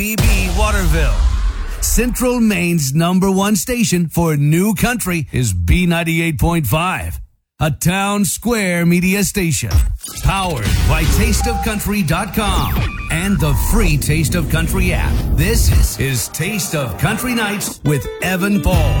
BB Waterville. Central Maine's #1 station for new country is B98.5, a town square media station. Powered by tasteofcountry.com and the free Taste of Country app. This is Taste of Country Nights with Evan Paul.